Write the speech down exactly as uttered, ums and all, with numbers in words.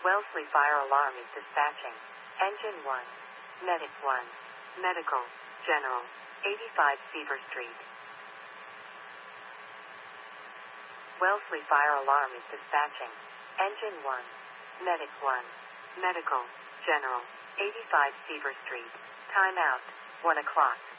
Wellesley Fire Alarm is dispatching. Engine one. Medic one. Medical. General. eighty-five Seaver Street. Wellesley Fire Alarm is dispatching. Engine one. Medic one. Medical. General. eighty-five Seaver Street. Time out. one o'clock.